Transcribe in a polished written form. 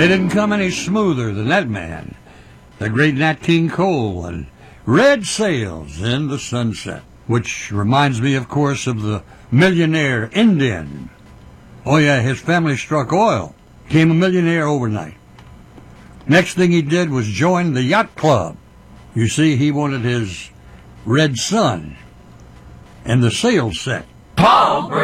They didn't come any smoother than that man, the great Nat King Cole, and Red Sails in the Sunset, which reminds me, of course, of the millionaire Indian. Oh yeah, his family struck oil, became a millionaire overnight. Next thing he did was join the yacht club. You see, he wanted his red sun and the sail set.